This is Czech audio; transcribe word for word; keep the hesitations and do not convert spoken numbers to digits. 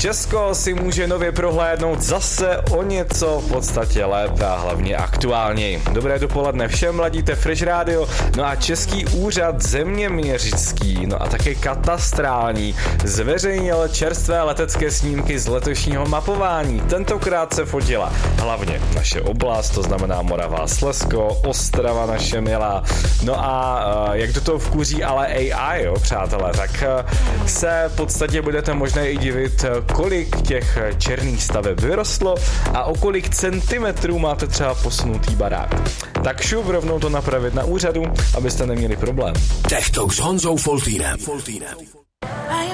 Česko si může nově prohlédnout zase o něco v podstatě lépe a hlavně aktuálněji. Dobré dopoledne všem, ladíte Fresh Radio, no a Český úřad zeměměřický, no a také katastrální, zveřejnil čerstvé letecké snímky z letošního mapování. Tentokrát se fotila hlavně naše oblast, to znamená Morava, Slezsko, Ostrava naše milá. No a jak do toho vkuří ale A I, jo, přátelé, tak se v podstatě budete možná i divit, kolik těch černých staveb vyrostlo a o kolik centimetrů máte třeba posunutý barák. Tak šup rovnou to napravit na úřadu, abyste neměli problém. Tech Talk s Honzou Foltýnem.